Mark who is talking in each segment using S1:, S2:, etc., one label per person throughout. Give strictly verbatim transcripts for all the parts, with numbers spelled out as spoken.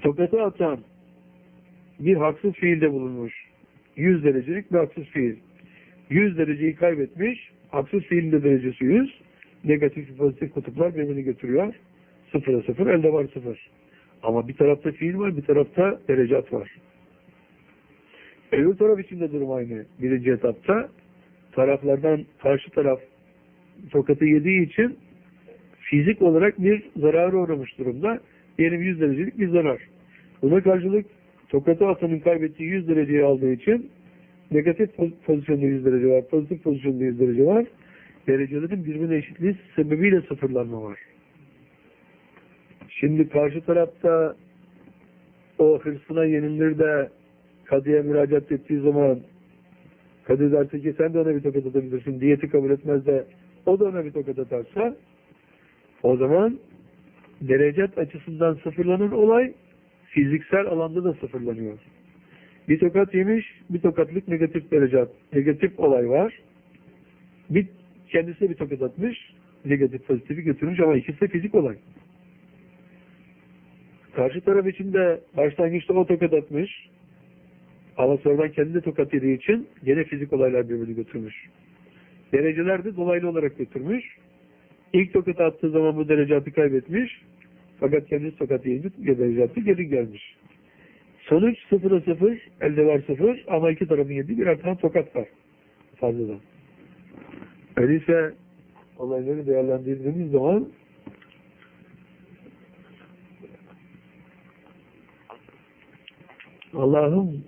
S1: Tokatı atan bir haksız fiilde bulunmuş. yüz derecelik bir haksız fiil. yüz dereceyi kaybetmiş. Haksız fiilin de derecesi yüz. Negatif pozitif kutuplar birbirini götürüyor. Sıfıra sıfır, elde var sıfır. Ama bir tarafta fiil var, bir tarafta derecat var. Öbür taraf için de durum aynı. Birinci etapta taraflardan karşı taraf tokatı yediği için fizik olarak bir zarara uğramış durumda. Diyelim yüz derecelik bir zarar. Buna karşılık tokatı atanın kaybettiği yüz dereceyi aldığı için negatif pozisyonda yüz derece var, pozitif pozisyonda yüz derece var. Derecelerin birbirine eşitliği sebebiyle sıfırlanma var. Şimdi karşı tarafta o hırsına yenilir de kadıya müracaat ettiği zaman kadı derse ki sen de ona bir tokat atabilirsin, diyeti kabul etmez de o da ona bir tokat atarsa o zaman derecat açısından sıfırlanan olay fiziksel alanda da sıfırlanıyor. Bir tokat yemiş, bir tokatlık negatif derecat, negatif olay var. Bir kendisi bir tokat atmış, negatif pozitifi götürmüş ama ikisi de fizik olay. Karşı taraf için de başlangıçta o tokat atmış ama sonradan kendi de tokat yediği için gene fizik olaylar birbirini götürmüş. Dereceler de dolaylı olarak götürmüş. İlk tokat attığı zaman bu derecatı kaybetmiş fakat kendisi tokat yiyince derecatı geri gelmiş. Sonuç sıfıra sıfır, elde var sıfır ama iki tarafın yediği birer tane tokat var fazladan. Öyleyse olayları değerlendirdiğimiz zaman Allah'ın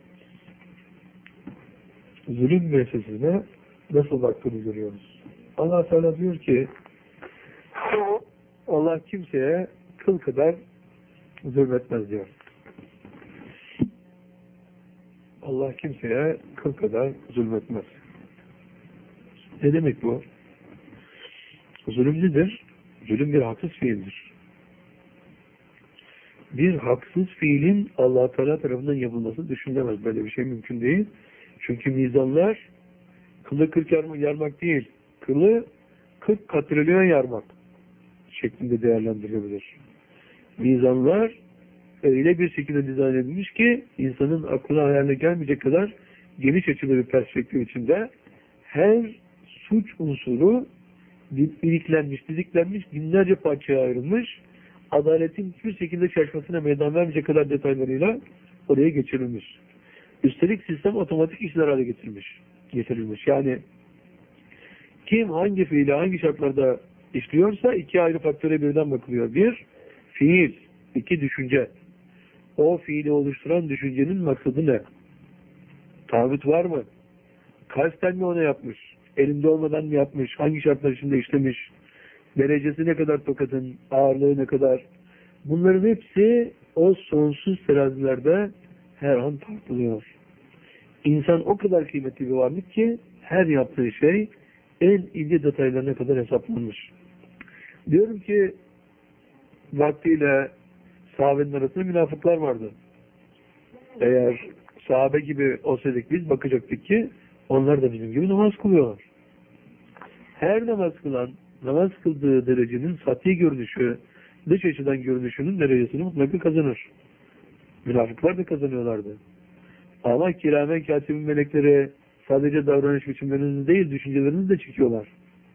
S1: zulüm meselesine nasıl baktığını görüyoruz. Allah Teala diyor ki Allah kimseye kıl kadar zulmetmez diyor. Allah kimseye kıl kadar zulmetmez. Ne demek bu? Zulüm nedir? Zulüm bir haksız fiildir. Bir haksız fiilin Allah Teala tarafından yapılması düşünülemez. Böyle bir şey mümkün değil. Çünkü mizanlar kılı kırk yarmak değil, kılı kırk katrilyon yarmak şeklinde değerlendirilebilir. Mizanlar öyle bir şekilde dizayn edilmiş ki insanın aklına hayaline gelmeyecek kadar geniş açılı bir perspektif içinde her suç unsuru biriklenmiş, diziklenmiş, binlerce parçaya ayrılmış, adaletin hiçbir şekilde şaşmasına meydan vermeyecek kadar detaylarıyla oraya geçirilmiş. Üstelik sistem otomatik işler hale getirmiş, getirilmiş. Yani kim hangi fiili hangi şartlarda işliyorsa iki ayrı faktöre birden bakılıyor. Bir, fiil. İki, düşünce. O fiili oluşturan düşüncenin maksadı ne? Tağut var mı? Kasten mi onu yapmış? Elinde olmadan mı yapmış? Hangi şartlar içinde işlemiş? Derecesi ne kadar tokatın? Ağırlığı ne kadar? Bunların hepsi o sonsuz terazilerde her an tartılıyor. İnsan o kadar kıymetli bir varlık ki her yaptığı şey en ince detaylarına kadar hesaplanmış. Diyorum ki vaktiyle sahabenin arasında münafıklar vardı. Eğer sahabe gibi olsaydık biz bakacaktık ki onlar da bizim gibi namaz kılıyorlar. Her namaz kılan, namaz kıldığı derecenin sati görünüşü, dış açıdan görünüşünün derecesini mutlaka kazanır. Münafıklar da kazanıyorlardı. Ama kiramen katibin melekleri sadece davranış biçimlerinizi değil, düşüncelerinizi de çekiyorlar.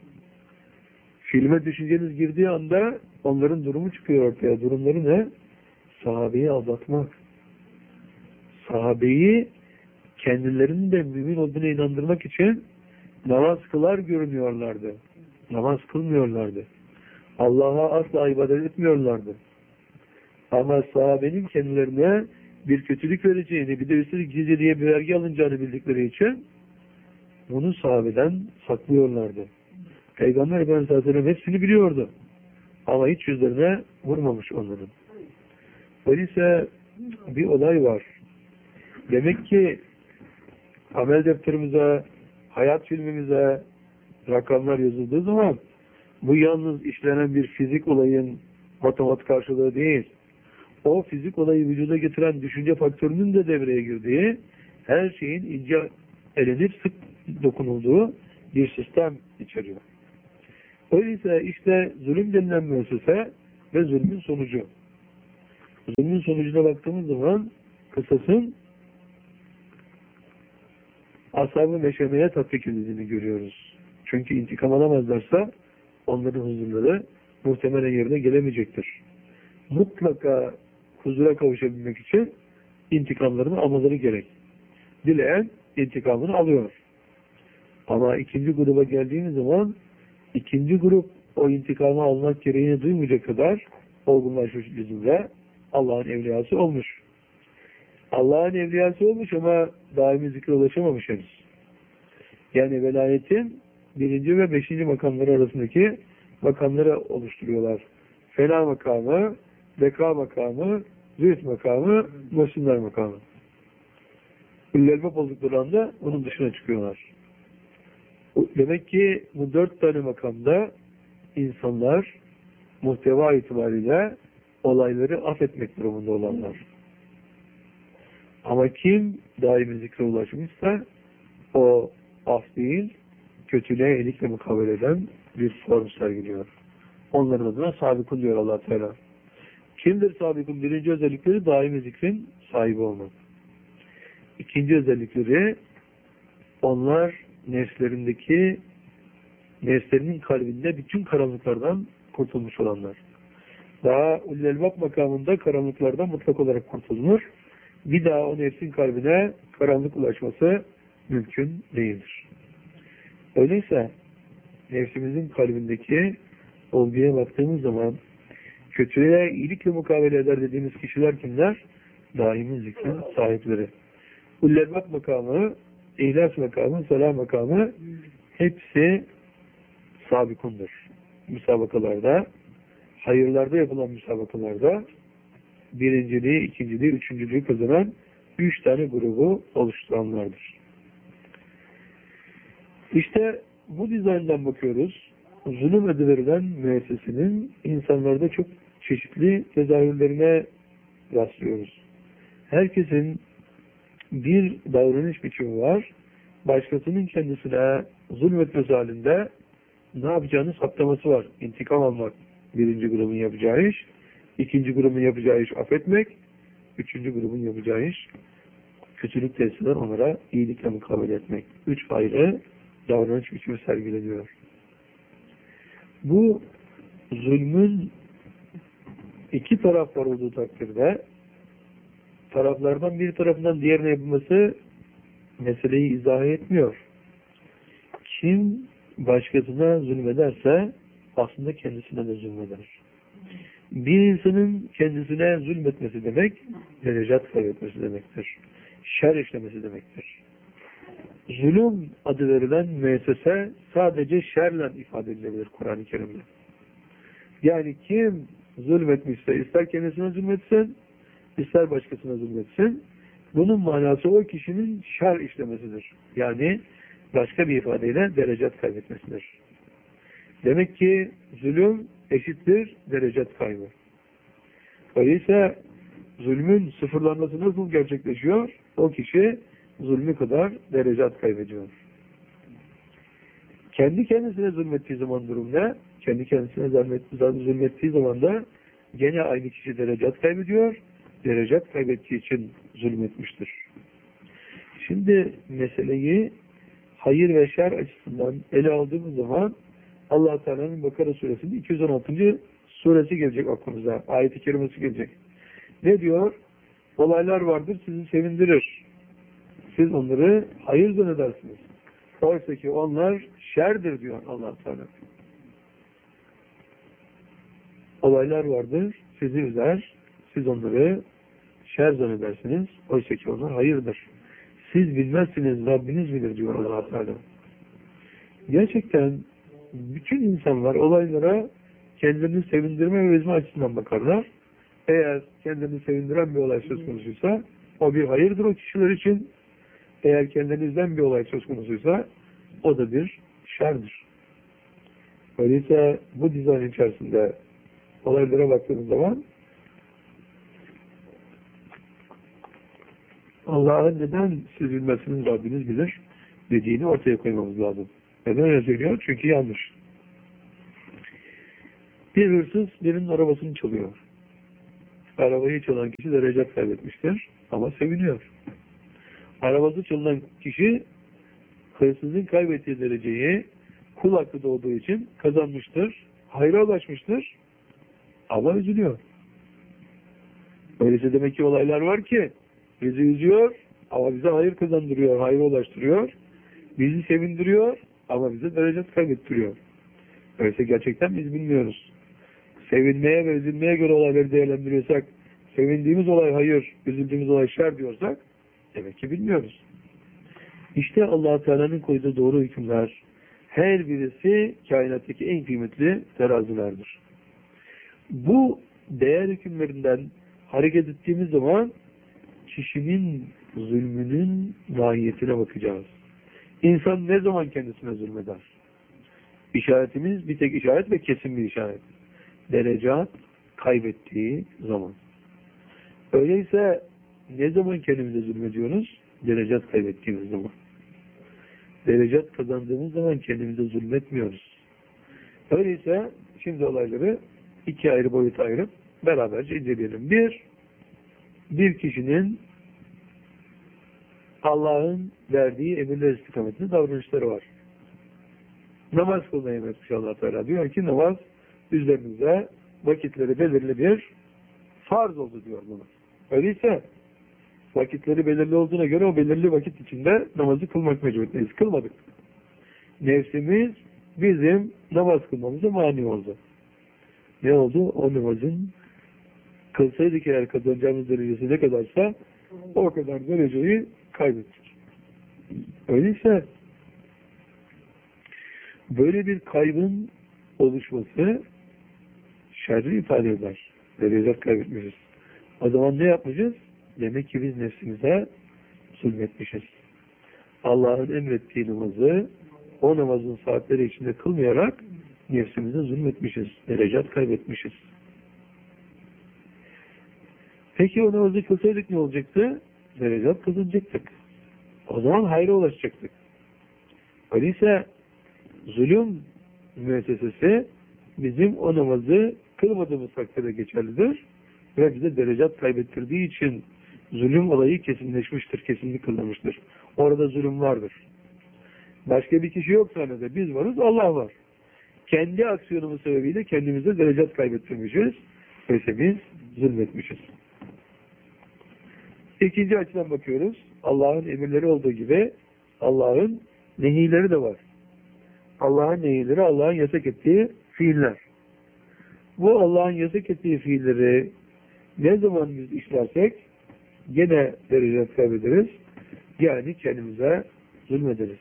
S1: Filme düşünceniz girdiği anda onların durumu çıkıyor ortaya. Durumları ne? Sahabeyi aldatmak. Sahabeyi kendilerinin de mümin olduğuna inandırmak için namaz kılar görünüyorlardı. Namaz kılmıyorlardı. Allah'a asla ibadet etmiyorlardı. Ama sahabenin kendilerine bir kötülük vereceğini, bir de üstelik cizye diye bir vergi alınacağını bildikleri için bunu sahabeden saklıyorlardı. Peygamber Efendimiz Aleyhisselam hepsini biliyordu. Ama hiç yüzlerine vurmamış onların. Öyleyse bir olay var. Demek ki amel defterimize, hayat filmimize rakamlar yazıldığı zaman bu yalnız işlenen bir fizik olayın matematik karşılığı değil. O fizik olayı vücuda getiren düşünce faktörünün de devreye girdiği, her şeyin ince elenip sık dokunulduğu bir sistem içeriyor. Öyleyse işte zulüm denilen müessese ve zulmün sonucu. Zulmün sonucuna baktığımız zaman kısasın ashab-ı meşemeye tatbik edildiğini görüyoruz. Çünkü intikam alamazlarsa onların huzurları muhtemelen yerine gelemeyecektir. Mutlaka huzura kavuşabilmek için intikamlarını almaları gerek. Dileyen intikamını alıyor. Ama ikinci gruba geldiğimiz zaman ikinci grup o intikamı almak gereğini duymayacak kadar olgunlaşmış bizimle Allah'ın evliyası olmuş. Allah'ın evliyası olmuş ama daimi zikre ulaşamamış henüz. Yani velayetin birinci ve beşinci makamları arasındaki makamları oluşturuyorlar. Fena makamı, beka makamı, zühd makamı, muhsinler makamı. Üllelbap oldukları anda bunun dışına çıkıyorlar. Demek ki bu dört tane makamda insanlar muhteva itibariyle olayları affetmek durumunda olanlar. Ama kim daimi zikre ulaşmışsa o af değil, kötülüğe elikle mukabele eden bir form sergiliyor. Onların adına sabikun diyor Allah Teala. Kimdir sabikun? Birinci özellikleri daimi zikrin sahibi olmak. İkinci özellikleri onlar nefslerindeki nefslerinin kalbinde bütün karanlıklardan kurtulmuş olanlar. Daha ulul-elbab makamında karanlıklardan mutlak olarak kurtulmuş. Bir daha o nefsin kalbine karanlık ulaşması mümkün değildir. Öyleyse nefsimizin kalbindeki olguya baktığımız zaman kötülüğe iyilikle mukabele eder dediğimiz kişiler kimler? Daimi zikrin sahipleri. Ulul-elbab makamı, İhlas makamı, salah makamı hepsi sabikundur. Müsabakalarda, hayırlarda yapılan müsabakalarda birinciliği, ikinciliği, üçüncülüğü kazanan üç tane grubu oluşturanlardır. İşte bu dizayndan bakıyoruz. Zulüm adı verilen müessesinin insanlarda çok çeşitli tezahürlerine rastlıyoruz. Herkesin bir davranış biçimi var. Başkasının kendisine zulmetmesi halinde ne yapacağını saptaması var. İntikam almak birinci grubun yapacağı iş. İkinci grubun yapacağı iş affetmek. Üçüncü grubun yapacağı iş kötülük tesirler onlara iyilikle mukabele etmek. Üç ayrı davranış biçimi sergileniyor. Bu zulmün iki taraf var olduğu takdirde taraflardan bir tarafından diğerine yapılması meseleyi izah etmiyor. Kim başkasına zulmederse aslında kendisine de zulmeder. Bir insanın kendisine zulmetmesi demek, derecat kaybetmesi demektir. Şer işlemesi demektir. Zulüm adı verilen müessese sadece şerle ifade edilebilir Kur'an-ı Kerim'de. Yani kim zulmetmişse, ister kendisine zulmetsin, ister başkasına zulmetsin, bunun manası o kişinin şer işlemesidir. Yani başka bir ifadeyle derecat kaybetmesidir. Demek ki zulüm eşittir derecat kaybı. Öyleyse zulmün sıfırlanması nasıl gerçekleşiyor? O kişi zulmü kadar derecat kaybediyor. Kendi kendisine zulmettiği zaman durum ne? Kendi kendisine zulmettiği zaman da gene aynı kişi derecat kaybediyor. Derecat kaybettiği için zulmetmiştir. Şimdi meseleyi hayır ve şer açısından ele aldığımız zaman Allah Teala'nın Bakara suresinin iki yüz on altıncı suresi gelecek aklımıza. Ayet-i kerimesi gelecek. Ne diyor? Olaylar vardır sizi sevindirir. Siz onları hayır zannedersiniz. Oysa ki onlar şerdir diyor Allah Teala. Olaylar vardır sizi üzer. Siz onları şer zannedersiniz. Oysa ki onlar hayırdır. Siz bilmezsiniz, Rabbiniz bilir diyor Allah Teala. Gerçekten bütün insanlar olaylara kendilerini sevindirme ve üzme açısından bakarlar. Eğer kendini sevindiren bir olay söz konusuysa o bir hayırdır o kişiler için. Eğer kendini üzen bir olay söz konusuysa o da bir şerdir. Öyleyse bu dizayn içerisinde olaylara baktığımız zaman Allah'ın neden siz bilmezsiniz Rabbiniz bilir dediğini ortaya koymamız lazım. Neden öyle söylüyor? Çünkü yanlış. Bir hırsız birinin arabasını çalıyor. Arabayı çalan kişi derecat kaybetmiştir ama seviniyor. Arabası çalınan kişi hırsızın kaybettiği dereceyi kul hakkı doğduğu için kazanmıştır. Hayra ulaşmıştır ama üzülüyor. Öyleyse demek ki olaylar var ki bizi üzüyor ama bize hayır kazandırıyor, hayra ulaştırıyor. Bizi sevindiriyor ama bize derecat kaybettiriyor. Öyleyse gerçekten biz bilmiyoruz. Sevinmeye ve üzülmeye göre olayları değerlendiriyorsak, sevindiğimiz olay hayır, üzüldüğümüz olay şer diyorsak, demek ki bilmiyoruz. İşte Allah-u Teala'nın koyduğu doğru hükümler, her birisi kainattaki en kıymetli terazilerdir. Bu değer hükümlerinden hareket ettiğimiz zaman kişinin zulmünün mahiyetine bakacağız. İnsan ne zaman kendisine zulmeder? İşaretimiz bir tek işaret ve kesin bir işaret. Derecat kaybettiği zaman. Öyleyse ne zaman kendimize zulmediyoruz? Derecat kaybettiğimiz zaman. Derecat kazandığımız zaman kendimize zulmetmiyoruz. Öyleyse şimdi olayları iki ayrı boyuta ayırıp beraberce inceleyelim. Bir, bir kişinin Allah'ın verdiği emirler istikametinde davranışları var. Namaz kılmayı emretmiş Allah Teala. Diyor ki namaz üzerimize vakitleri belirli bir farz oldu diyor bunu. Öyleyse vakitleri belirli olduğuna göre o belirli vakit içinde namazı kılmak mecburiyetindeyiz. Kılmadık. Nefsimiz bizim namaz kılmamıza mani oldu. Ne oldu? O namazın kılsaydık eğer kazanacağımız derecesi ne kadarsa o kadar dereceyi kaybettik. Öyleyse böyle bir kaybın oluşması şerri ifade eder. Derecat kaybetmişiz. O zaman ne yapmışız? Demek ki biz nefsimize zulmetmişiz. Allah'ın emrettiği namazı o namazın saatleri içinde kılmayarak nefsimize zulmetmişiz. Derecat kaybetmişiz. Peki o namazı kılsaydık ne olacaktı? Derecat kazanacaktık. O zaman hayra ulaşacaktık. Öyleyse zulüm müessesesi bizim o namazı kılmadığımız takdirde geçerlidir ve bize derecat kaybettirdiği için zulüm olayı kesinleşmiştir, kesinlik kılınmıştır. Orada zulüm vardır. Başka bir kişi yok sahnede. Biz varız, Allah var. Kendi aksiyonumuz sebebiyle kendimize derecat kaybettirmişiz. Öyleyse biz zulmetmişiz. İkinci açıdan bakıyoruz. Allah'ın emirleri olduğu gibi Allah'ın nehileri de var. Allah'ın nehileri, Allah'ın yasak ettiği fiiller. Bu Allah'ın yasak ettiği fiilleri ne zaman biz işlersek gene derecat kaybederiz. Yani kendimize zulmederiz.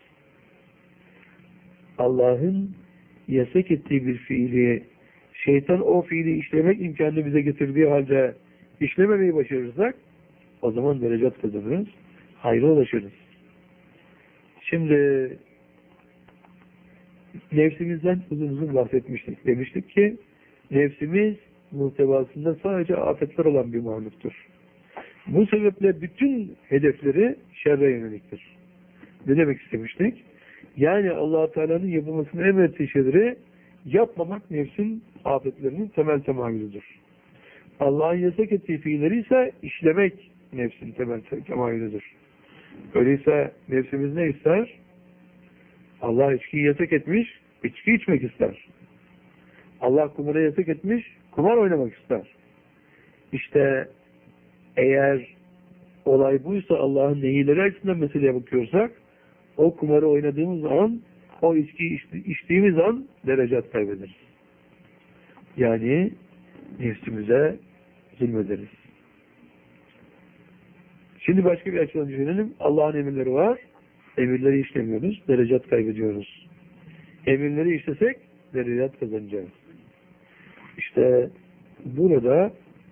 S1: Allah'ın yasak ettiği bir fiili şeytan o fiili işlemek imkanını bize getirdiği halde işlememeyi başarırsak o zaman derecat kazanırız. Hayra ulaşırız. Şimdi nefsimizden uzun uzun bahsetmiştik. Demiştik ki nefsimiz muhtevasında sadece afetler olan bir mahluktur. Bu sebeple bütün hedefleri şerre yöneliktir. Ne demek istemiştik? Yani Allah Teala'nın yapılmasını emrettiği şeyleri yapmamak nefsin afetlerinin temel temayülüdür. Allah'ın yasak ettiği fiilleri ise işlemek nefsin temel temayülüdür. Öyleyse nefsimiz ne ister? Allah içkiyi yasak etmiş, içki içmek ister. Allah kumara yasak etmiş, kumar oynamak ister. İşte eğer olay buysa Allah'ın nehileri açısından meseleye bakıyorsak o kumarı oynadığımız an, o içkiyi içtiğimiz an derecat kaybederiz. Yani nefsimize zulmederiz. Şimdi başka bir açıdan düşünelim. Allah'ın emirleri var. Emirleri işlemiyoruz. Derecat kaybediyoruz. Emirleri işlesek derecat kazanacağız. İşte burada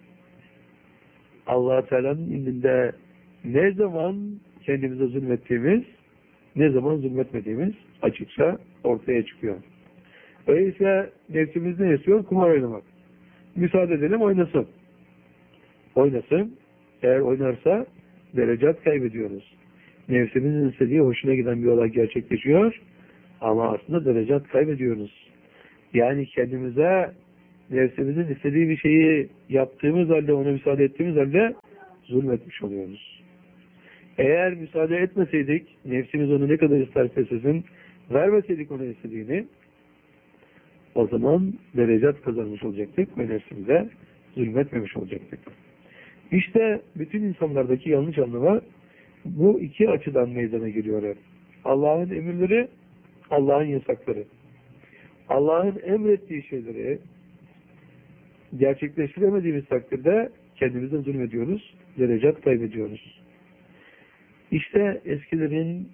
S1: Allah Teala'nın indinde ne zaman kendimize zulmettiğimiz, ne zaman zulmetmediğimiz açıkça ortaya çıkıyor. Öyleyse nefsimiz ne istiyor? Kumar oynamak. Müsaade edelim oynasın. Oynasın. Eğer oynarsa derecat kaybediyoruz. Nefsimizin istediği hoşuna giden bir olay gerçekleşiyor ama aslında derecat kaybediyoruz. Yani kendimize nefsimizin istediği bir şeyi yaptığımız halde, ona müsaade ettiğimiz halde zulmetmiş oluyoruz. Eğer müsaade etmeseydik, nefsimiz onu ne kadar isterse istesin, vermeseydik ona istediğini, o zaman derecat kazanmış olacaktık ve nefsimize zulmetmemiş olacaktık. İşte bütün insanlardaki yanlış anlama bu iki açıdan meydana geliyor hep. Allah'ın emirleri, Allah'ın yasakları. Allah'ın emrettiği şeyleri gerçekleştiremediğimiz takdirde kendimize zulmediyoruz, derecat kaybediyoruz. İşte eskilerin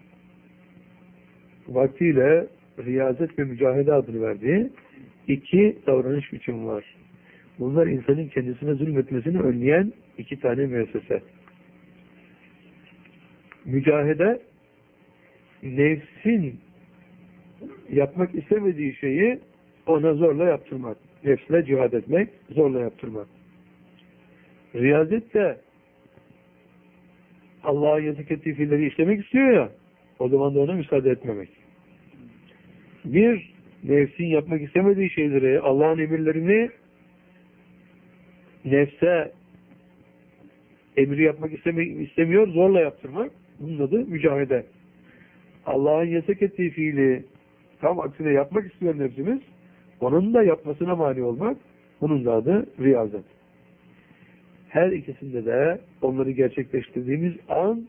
S1: vaktiyle riyazet ve mücahede adını verdiği iki davranış biçimi var. Bunlar insanın kendisine zulmetmesini önleyen iki tane müessese. Mücahede, nefsin yapmak istemediği şeyi ona zorla yaptırmak. Nefsine cihad etmek, zorla yaptırmak. Riyazet de Allah'a yasak ettiği fiilleri işlemek istiyor ya, o zaman da ona müsaade etmemek. Bir, nefsin yapmak istemediği şeyleri, Allah'ın emirlerini nefse emri yapmak istemiyor, zorla yaptırmak. Bunun adı mücahede. Allah'ın yasak ettiği fiili tam aksine yapmak istiyor nefsimiz, onun da yapmasına mani olmak, bunun da adı riyazet. Her ikisinde de onları gerçekleştirdiğimiz an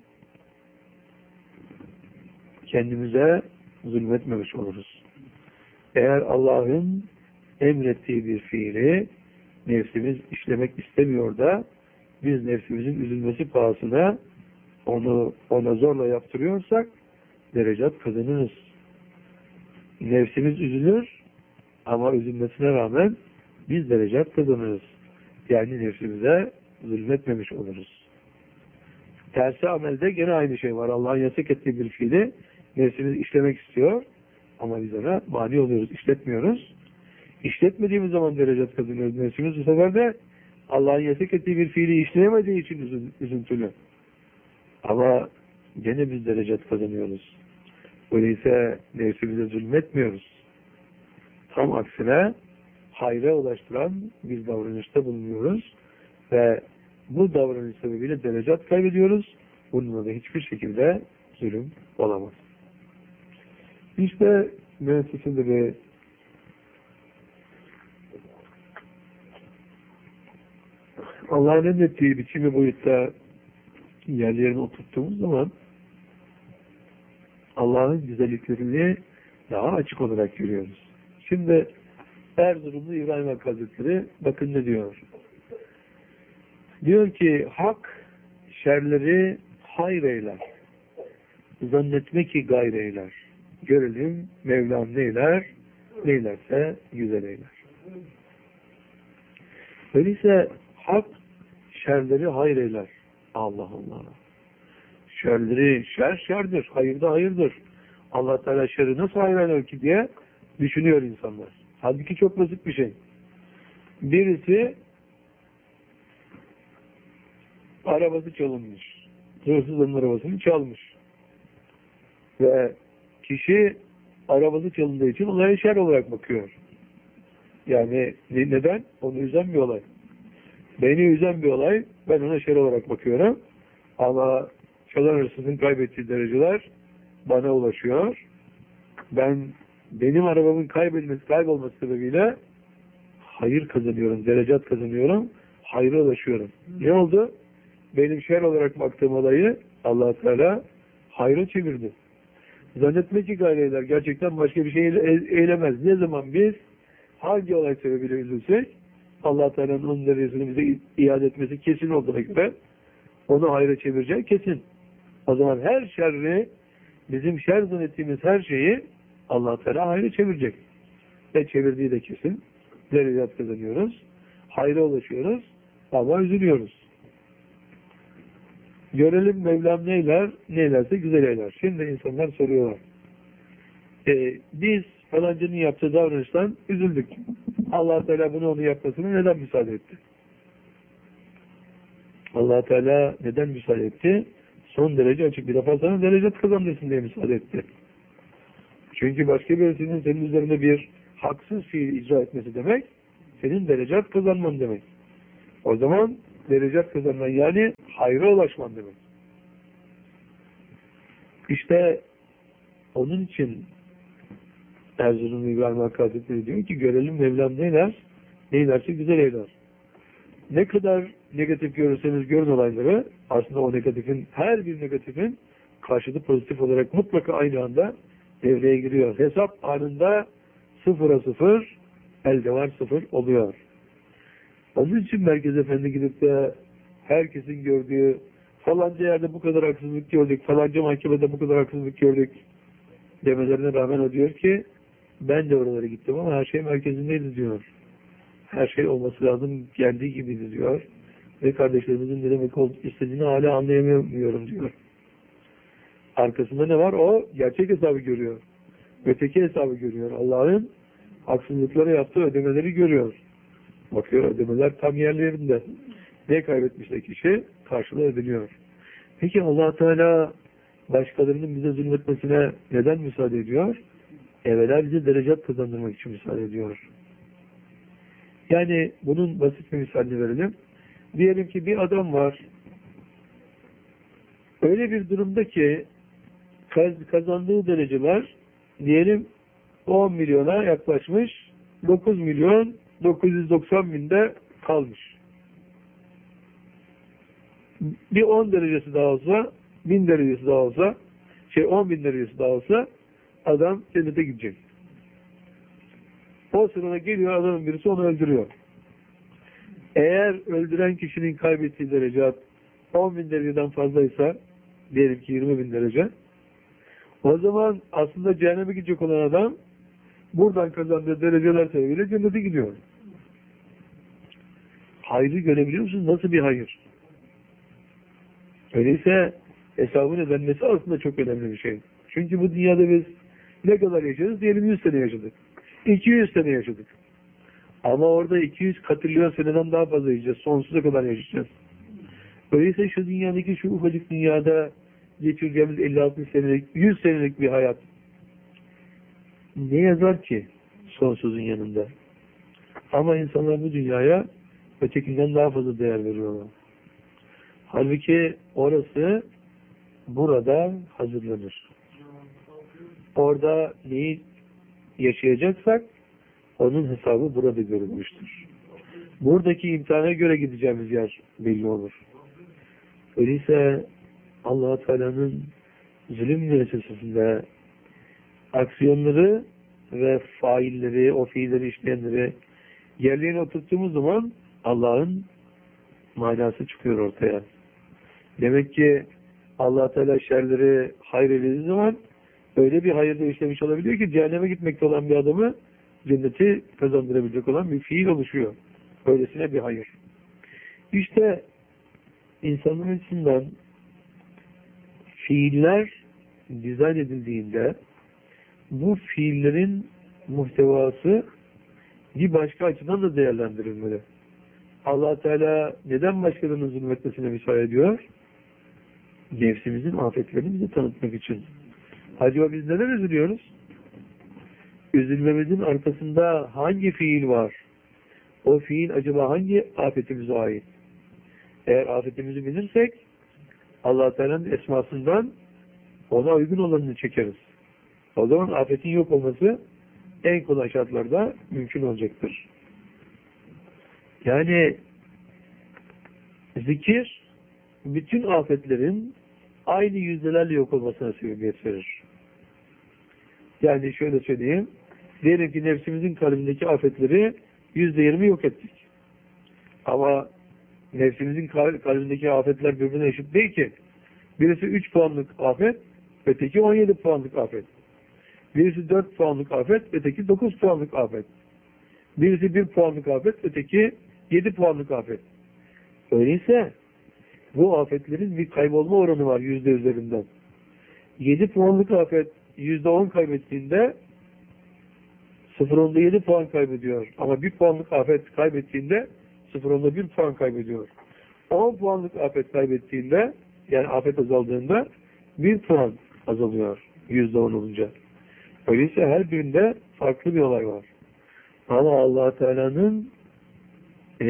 S1: kendimize zulmetmemiş oluruz. Eğer Allah'ın emrettiği bir fiili nefsimiz işlemek istemiyor da biz nefsimizin üzülmesi pahasına onu ona zorla yaptırıyorsak derecat kazanırız. Nefsimiz üzülür ama üzülmesine rağmen biz derecat kazanırız. Yani nefsimize zulmetmemiş oluruz. Tersi amelde gene aynı şey var. Allah'ın yasak ettiği bir fiili nefsimiz işlemek istiyor ama biz ona mani oluyoruz, işletmiyoruz. İşletmediğimiz zaman derecat kazanıyoruz. Nefsimiz bu sefer de Allah'ın yasak ettiği bir fiili işleyemediği için üzüntülü. Ama gene biz derecat kazanıyoruz. Öyleyse nefsimize zulmetmiyoruz. Tam aksine hayra ulaştıran bir davranışta bulunuyoruz ve bu davranış sebebiyle derecat kaybediyoruz. Bununla da hiçbir şekilde zulüm olamaz. İşte müesseseleri Allah'ın emrettiği biçimi boyutta yerlerine oturttuğumuz zaman Allah'ın güzelliklerini daha açık olarak görüyoruz. Şimdi Erzurumlu İbrahim Hakkı Hazretleri bakın ne diyor. Diyor ki hak şerleri hayır eyler. Zannetme ki gayr eyler. Görelim Mevlam neyler, neylerse güzel eyler. Öyleyse hak şerleri hayır eyler. Allah Allah. Şerleri şer şerdir, hayır da hayırdır. Allah Teala şerri nasıl hayır eyler ki diye düşünüyor insanlar. Halbuki çok basit bir şey. Birisi arabası çalınmış. Hırsızın arabasını çalmış. Ve kişi arabası çalındığı için olaya şer olarak bakıyor. Yani neden? Onu üzen bir olay. Beni üzen bir olay, ben ona şer olarak bakıyorum. Ama çalan hırsızın kaybettiği dereceler bana ulaşıyor. Ben benim arabamın kaybedilmesi, kaybolması sebebiyle hayır kazanıyorum, derecat kazanıyorum, hayra ulaşıyorum. Ne oldu? Benim şer olarak baktığım olayı Allah Teala hayra çevirdi. Zannetme ki gayreler gerçekten başka bir şey eylemez. Ne zaman biz hangi olay sebebiyle üzülsek Allah Teala'nın onun derecesini bize iade etmesi kesin olduğuna göre onu hayra çevirecek kesin. O zaman her şerri, bizim şer zannettiğimiz her şeyi Allah Teala hayra çevirecek. Ve çevirdiği de kesin. Derecat kazanıyoruz. Hayra ulaşıyoruz. Ama üzülüyoruz. Görelim Mevlam neyler, neylerse güzel eyler. Şimdi insanlar soruyorlar. E, biz falancının yaptığı davranıştan üzüldük. Allah Teala bunu onu yapmasını neden müsaade etti? Allah Teala neden müsaade etti? Son derece açık bir defa sana derecat kazandırsın diye müsaade etti. Çünkü başka birisinin senin üzerinde bir haksız fiil icra etmesi demek, senin derecat kazanman demek. O zaman derecat kazanman yani hayra ulaşman demek. İşte onun için Erzurum İbrahim Hakkı Hazretleri diyor ki görelim Mevlam neyler, neylerse güzel eyler. Ne kadar negatif görürseniz görün olayları, aslında o negatifin, her bir negatifin karşılığı pozitif olarak mutlaka aynı anda devreye giriyor. Hesap anında sıfıra sıfır, elde var sıfır oluyor. Onun için Merkez Efendi gidip de herkesin gördüğü falanca yerde bu kadar haksızlık gördük, falanca mahkemede bu kadar haksızlık gördük demelerine rağmen o diyor ki ben de oralara gittim ama her şey merkezindeydi diyor. Her şey olması lazım geldiği gibi diyor. Ve kardeşlerimizin ne demek istediğini hala anlayamıyorum diyor. Arkasında ne var? O gerçek hesabı görüyor. Öteki hesabı görüyor. Allah'ın haksızlıklara yaptığı ödemeleri görüyor. Bakıyor ödemeler tam yerlerinde. Ne kaybetmişse kişi karşılığı ödeniyor. Peki Allah Teala başkalarının bize zulmetmesine neden müsaade ediyor? Evvela bize derecat kazandırmak için müsaade ediyor. Yani bunun basit bir misalini verelim. Diyelim ki bir adam var. Öyle bir durumda ki kazandığı dereceler diyelim on milyona yaklaşmış, dokuz milyon dokuz yüz doksan binde kalmış. Bir on derecesi daha olsa, bin derecesi daha olsa, şey on bin derecesi daha olsa adam cennete gidecek. O sırada geliyor adamın birisi onu öldürüyor. Eğer öldüren kişinin kaybettiği derece on bin dereceden fazlaysa, diyelim ki yirmi bin derece, o zaman aslında cehenneme gidecek olan adam buradan kazandığı dereceler sebebiyle cennete gidiyor. Hayrı görebiliyor musunuz? Nasıl bir hayır? Öyleyse hesabın ödenmesi aslında çok önemli bir şey. Çünkü bu dünyada biz ne kadar yaşarız? Diyelim yüz sene yaşadık. iki yüz sene yaşadık. Ama orada iki yüz katrilyon seneden daha fazla yaşayacağız. Sonsuza kadar yaşayacağız. Öyleyse şu dünyadaki şu ufacık dünyada geçireceğimiz elli altmış senelik, yüz senelik bir hayat ne yazar ki sonsuzun yanında? Ama insanlar bu dünyaya ötekinden daha fazla değer veriyorlar. Halbuki orası burada hazırlanır. Orada neyi yaşayacaksak onun hesabı burada görülmüştür. Buradaki imtihana göre gideceğimiz yer belli olur. Öyleyse Allah-u Teala'nın zulüm müessesesinde aksiyonları ve failleri, o fiilleri işleyenleri yerlerine oturttuğumuz zaman Allah'ın manası çıkıyor ortaya. Demek ki Allah Teala şerleri hayır edildiği zaman öyle bir hayırda işlemiş olabiliyor ki cehenneme gitmekte olan bir adamı cenneti kazandırabilecek olan bir fiil oluşuyor. Öylesine bir hayır. İşte insanın açısından fiiller dizayn edildiğinde bu fiillerin muhtevası bir başka açıdan da değerlendirilmeli. Allah Teala neden başkalarının zulmetmesine müsaade ediyor? Nefsimizin afetlerini bize tanıtmak için. Acaba biz neden üzülüyoruz? Üzülmemizin arkasında hangi fiil var? O fiil acaba hangi afetimize ait? Eğer afetimizi bilirsek Allah Teala'nın esmasından ona uygun olanını çekeriz. O zaman afetin yok olması en kolay şartlarda mümkün olacaktır. Yani zikir bütün afetlerin aynı yüzdelerle yok olmasına sebebiyet verir. Yani şöyle söyleyeyim. Diyelim ki nefsimizin kalbindeki afetleri yüzde yirmi yok ettik. Ama nefsimizin kalbindeki afetler birbirine eşit değil ki. Birisi üç puanlık afet, öteki on yedi puanlık afet. Birisi dört puanlık afet, öteki dokuz puanlık afet. Birisi bir puanlık afet, öteki yedi puanlık afet. Öyleyse bu afetlerin bir kaybolma oranı var yüzde üzerinden. yedi puanlık afet yüzde on kaybettiğinde sıfır nokta yedi puan kaybediyor. Ama bir puanlık afet kaybettiğinde sıfır nokta bir puan kaybediyor. on puanlık afet kaybettiğinde, yani afet azaldığında bir puan azalıyor yüzde on olunca. Öyleyse her birinde farklı bir olay var. Ama Allah Teala'nın e,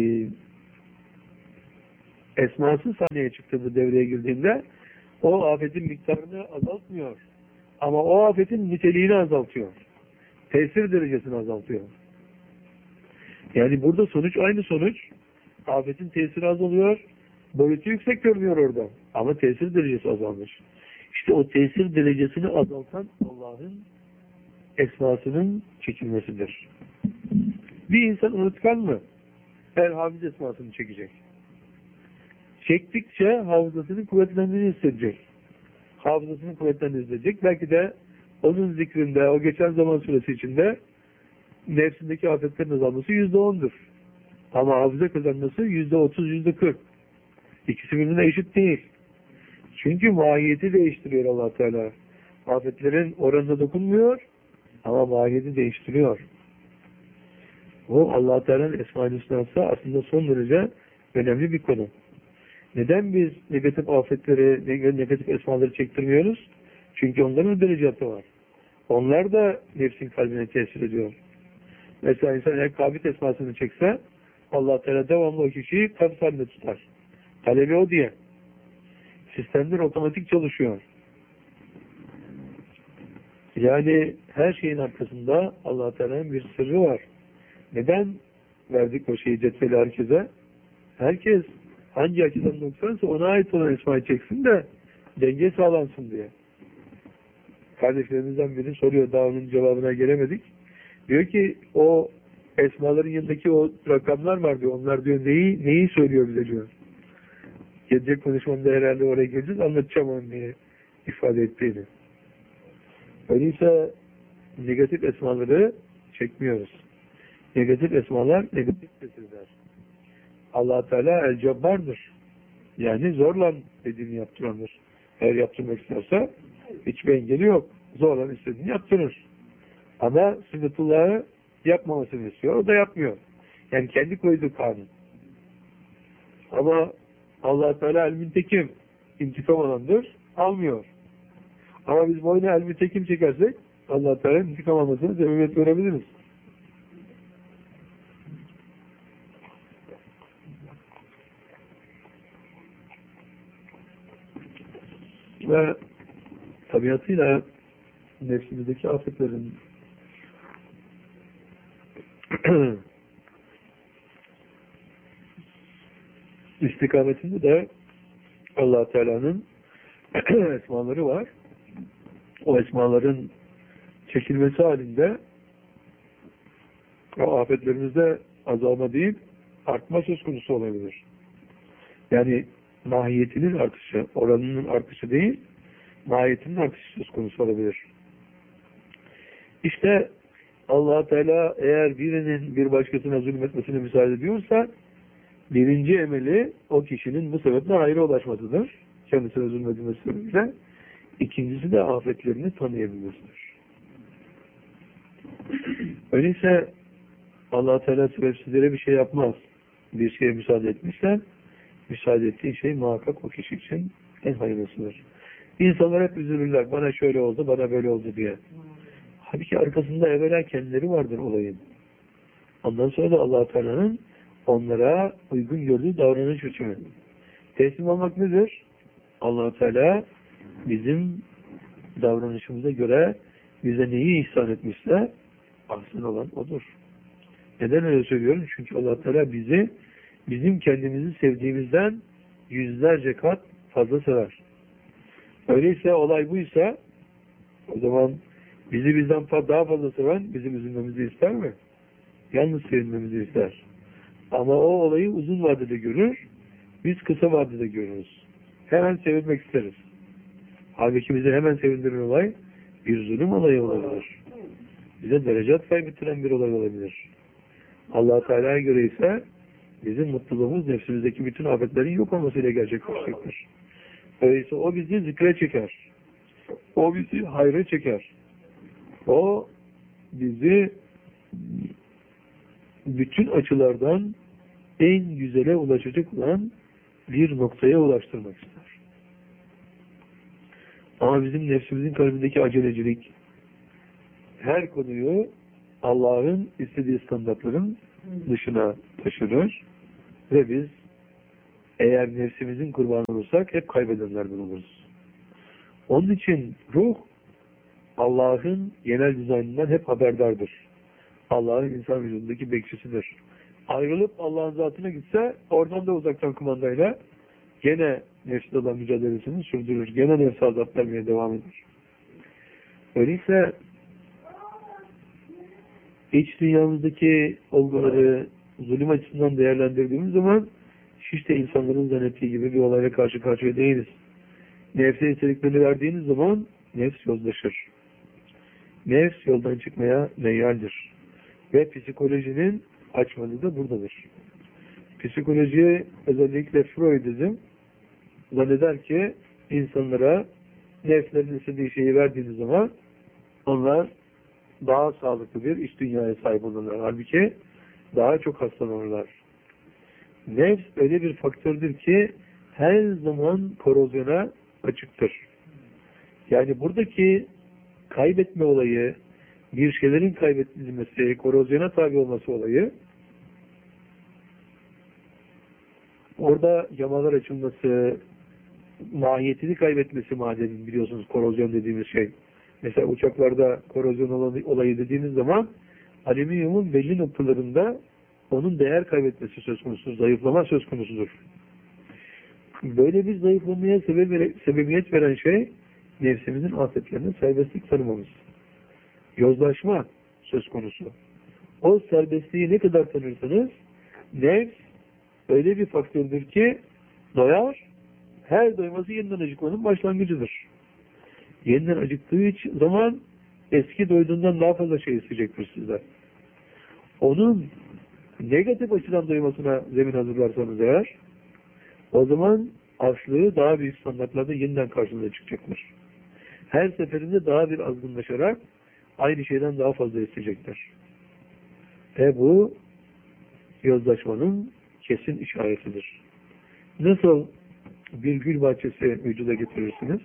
S1: esması sahneye çıktığında, devreye girdiğinde o afetin miktarını azaltmıyor. Ama o afetin niteliğini azaltıyor. Tesir derecesini azaltıyor. Yani burada sonuç aynı sonuç. Afetin tesiri azalıyor. Boyutu yüksek görünüyor orada. Ama tesir derecesi azalmış. İşte o tesir derecesini azaltan Allah'ın esmasının çekilmesidir. Bir insan unutkan mı? Her hafız esmasını çekecek. Çektikçe hafızasının kuvvetlendiğini hissedecek. Hafızasının kuvvetlendiğini hissedecek. Belki de onun zikrinde, o geçen zaman süresi içinde nefsindeki afetlerin azalması yüzde ondur. Ama hafıza kazanması yüzde otuz, yüzde kırk. İkisi birbirine eşit değil. Çünkü mahiyeti değiştiriyor Allah Teala. Afetlerin oranına dokunmuyor ama mahiyeti değiştiriyor. O Allah Teala'nın Esma-i Hüsna'sı aslında son derece önemli bir konu. Neden biz negatif afetleri, negatif esmaları çektirmiyoruz? Çünkü onların derecatı var. Onlar da nefsin kalbine tesir ediyor. Mesela insan eğer kabit esmasını çekse Allah Teala devamlı o kişiyi kabit halinde tutar. Talebi o diye. Sistemler otomatik çalışıyor. Yani her şeyin arkasında Allah Teala'nın bir sırrı var. Neden verdik o şeyi cetveli herkese? Herkes hangi açıdan noksansa ona ait olan esmayı çeksin de denge sağlansın diye. Kardeşlerimizden biri soruyor, daha onun cevabına gelemedik. Diyor ki o esmaların yanındaki o rakamlar var diyor. Onlar diyor neyi neyi söylüyor bize diyor. Gelecek konuşmamda herhalde oraya geleceğiz. Anlatacağım onu diye ifade ettiğini. Öyleyse negatif esmaları çekmiyoruz. Negatif esmalar negatif tesirler. Allah Teala el-Cebbar'dır. Yani zorla dediğini yaptırandır. Eğer yaptırmak isterse hiçbir engeli yok. Zorla istediğini yaptırır. Ama sünnetullah'ı yapmamasını istiyor. O da yapmıyor. Yani kendi koyduğu kanun. Ama Allah Teala el-Müntekim intikam alandır. Almıyor. Ama biz boyuna el-Müntekim çekersek Allah Teala intikam almasını sebebiyet görebiliriz. Ve tabiatıyla nefsimizdeki afetlerin istikametinde de Allah Teala'nın esmaları var. O esmaların çekilmesi halinde o afetlerimizde azalma değil, artma söz konusu olabilir. Yani mahiyetinin artışı, oranının artışı değil, mahiyetinin artışı söz konusu olabilir. İşte Allah Teala eğer birinin bir başkasına zulmetmesine müsaade ediyorsa, birinci emeli o kişinin bu sebeple hayra ulaşmasıdır. Kendisine zulmedilmesi sebebiyle. İkincisi de afetlerini tanıyabilmesidir. Öyleyse Allah Teala sebepsizlere bir şey yapmaz. Bir şeye müsaade etmişse, müsaade ettiği şey muhakkak o kişi için en hayırlısıdır. İnsanlar hep üzülürler. Bana şöyle oldu, bana böyle oldu diye. Halbuki arkasında evvela kendileri vardır olayın. Ondan sonra da Allah Teala'nın onlara uygun gördüğü davranış biçimi. Teslim olmak nedir? Allah Teala bizim davranışımıza göre bize neyi ihsan etmişse ahsen olan odur. Neden öyle söylüyorum? Çünkü Allah Teala bizi bizim kendimizi sevdiğimizden yüzlerce kat fazla sever. Öyleyse olay buysa o zaman bizi bizden daha fazla seven bizim üzülmemizi ister mi? Yalnız sevinmemizi ister. Ama o olayı uzun vadede görür, biz kısa vadede görürüz. Hemen sevinmek isteriz. Halbuki bizi hemen sevindiren olay bir zulüm olayı olabilir. Bize derecat kaybettiren bir olay olabilir. Allah Teala'ya göre ise bizim mutluluğumuz nefsimizdeki bütün afetlerin yok olmasıyla gerçekleşecektir. Öyleyse o bizi zikre çeker. O bizi hayra çeker. O bizi bütün açılardan en güzele ulaşacak olan bir noktaya ulaştırmak ister. Ama bizim nefsimizin kalbindeki acelecilik her konuyu Allah'ın istediği standartların dışına taşırır ve biz eğer nefsimizin kurbanı olursak hep kaybedenlerden oluruz. Onun için ruh Allah'ın genel dizaynından hep haberdardır. Allah'ın insan vücudundaki bekçisidir. Ayrılıp Allah'ın zatına gitse oradan da uzaktan kumandayla gene nefsle olan mücadelesini sürdürür. Gene nefsi azap vermeye devam eder. Öyleyse iç dünyamızdaki olguları zulüm açısından değerlendirdiğimiz zaman hiç de insanların zannettiği gibi bir olayla karşı karşıya değiliz. Nefse istediklerini verdiğiniz zaman nefs yozlaşır. Nefs yoldan çıkmaya meyyaldir. Ve psikolojinin açmadığı da buradadır. Psikoloji, özellikle Freudizm zanneder ki insanlara nefslerin istediği şeyi verdiğiniz zaman onlar daha sağlıklı bir iç dünyaya sahip olurlar. Halbuki daha çok hastalanırlar. Nefs öyle bir faktördür ki her zaman korozyona açıktır. Yani buradaki kaybetme olayı, bir şeylerin kaybedilmesi, korozyona tabi olması olayı, orada yamalar açılması, mahiyetini kaybetmesi madenin, biliyorsunuz korozyon dediğimiz şey. Mesela uçaklarda korozyon olayı dediğimiz zaman alüminyumun belli noktalarında onun değer kaybetmesi söz konusudur, zayıflama söz konusudur. Böyle bir zayıflamaya sebebiyet veren şey nefsimizin afetlerine serbestlik tanımamız. Yozlaşma söz konusu. O serbestliği ne kadar tanırsanız nefs öyle bir faktördür ki doyar, her doyması yeniden acıkmanın başlangıcıdır. Yeniden acıktığı zaman eski doyduğundan daha fazla şey isteyecektir sizden. Onun negatif açıdan doymasına zemin hazırlarsanız eğer, o zaman açlığı daha büyük standartlarda yeniden karşınıza çıkacaktır. Her seferinde daha bir azgınlaşarak aynı şeyden daha fazla isteyecektir. Ve bu yozlaşmanın kesin işaretidir. Nasıl bir gül bahçesi vücuda getirirsiniz?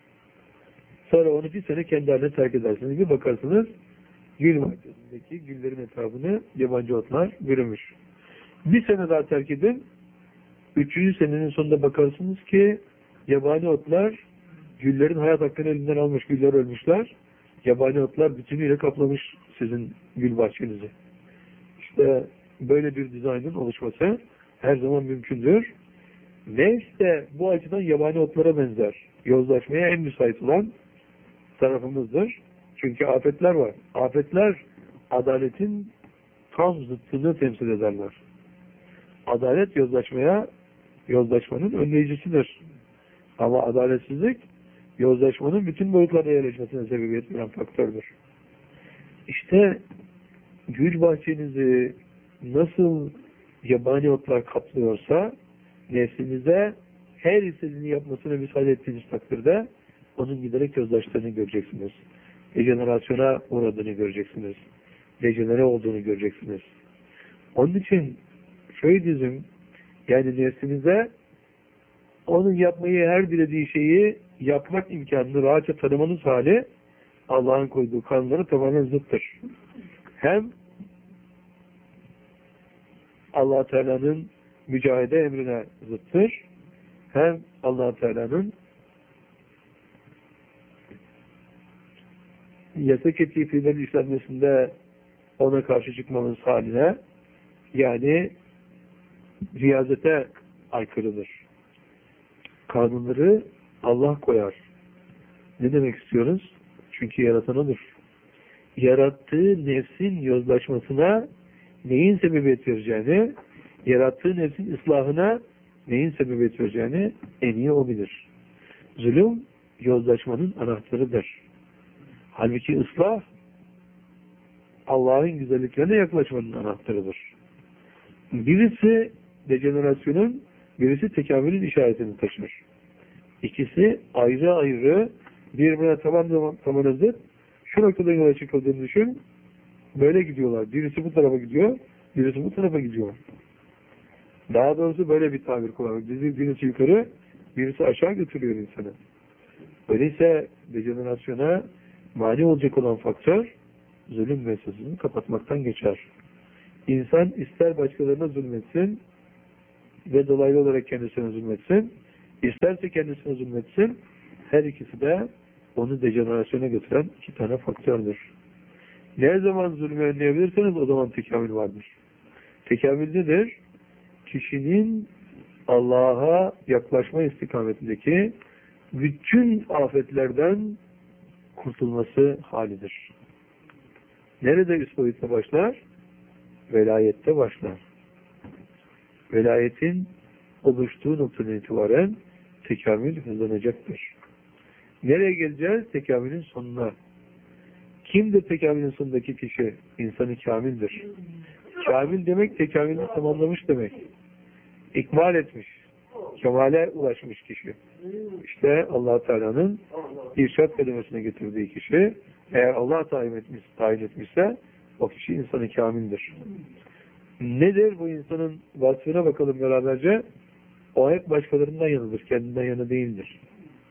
S1: Sonra onu bir sene kendi haline terk edersiniz. Bir bakarsınız gül bahçesindeki güllerin etrafını yabancı otlar bürümüş. Bir sene daha terk edin. Üçüncü senenin sonunda bakarsınız ki yabani otlar güllerin hayat hakkını elinden almış, güller ölmüşler. Yabani otlar bütünüyle kaplamış sizin gül bahçenizi. İşte böyle bir dizaynın oluşması her zaman mümkündür. Nefs de bu açıdan yabani otlara benzer. Yozlaşmaya en müsait olan tarafımızdır. Çünkü afetler var. Afetler adaletin tam zıttını temsil ederler. Adalet yozlaşmaya, yozlaşmanın önleyicisidir. Ama adaletsizlik yozlaşmanın bütün boyutlarına yerleşmesine sebebiyet veren faktördür. İşte gül bahçenizi nasıl yabani otlar kaplıyorsa nefsinize her istediğini yapmasına müsaade ettiğiniz takdirde onun giderek yozlaştığını göreceksiniz. Dejenerasyona uğradığını göreceksiniz. Dejenere olduğunu göreceksiniz. Onun için Freudizm, yani nefsinize onun yapmayı her dilediği şeyi yapmak imkanını rahatça tanımanız hali Allah'ın koyduğu kanunlara tamamen zıttır. Hem Allah Teala'nın mücahede emrine zıttır, hem Allah Teala'nın yasak ettiği fiillerin işlenmesinde ona karşı çıkmamız haline, yani riyazete aykırıdır. Kanunları Allah koyar. Ne demek istiyoruz? Çünkü yaratan odur. Yarattığı nefsin yozlaşmasına neyin sebebiyet vereceğini, yarattığı nefsin ıslahına neyin sebebiyet vereceğini en iyi o bilir. Zulüm, yozlaşmanın anahtarıdır. Halbuki ıslah, Allah'ın güzelliklerine yaklaşmanın anahtarıdır. Birisi dejenerasyonun, birisi tekamülün işaretini taşır. İkisi ayrı ayrı birbirine tamam tamam zıt, şu noktadan yola çıkıldığını düşün, böyle gidiyorlar. Birisi bu tarafa gidiyor, birisi bu tarafa gidiyor. Daha doğrusu böyle bir tabir kullanıyor. Birisi yukarı, birisi aşağı götürüyor insanı. Öyleyse dejenerasyona mani olacak olan faktör zulüm vesvesesini kapatmaktan geçer. İnsan ister başkalarına zulmetsin ve dolaylı olarak kendisine zulmetsin, isterse kendisine zulmetsin, her ikisi de onu dejenerasyona götüren iki tane faktördür. Ne zaman zulmü önleyebilirseniz o zaman tekamül vardır. Tekamül nedir? Kişinin Allah'a yaklaşma istikametindeki bütün afetlerden kurtulması halidir. Nerede üst boyutta başlar? Velayette başlar. Velayetin oluştuğu noktadan itibaren tekamül hızlanacaktır. Nereye geleceğiz? Tekamülün sonuna. Kimdir tekamülün sonundaki kişi? İnsanı kamildir. Kamil demek tekamülünü tamamlamış demek. İkmal etmiş. Kemale ulaşmış kişi. İşte Allah Teala'nın irşad kelimesine getirdiği kişi, eğer Allah tayin etmiş, tayin etmişse o kişi insanı kamildir. Nedir bu insanın vasfına bakalım beraberce? O hep başkalarından yanıdır, kendinden yana değildir.